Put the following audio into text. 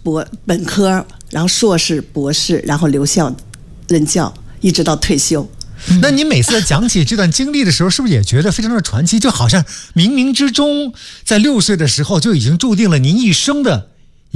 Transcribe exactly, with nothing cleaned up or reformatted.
博本科，然后硕士、博士，然后留校任教，一直到退休。 那你每次讲起这段经历的时候，是不是也觉得非常的传奇？就好像冥冥之中，在六岁的时候就已经注定了您一生的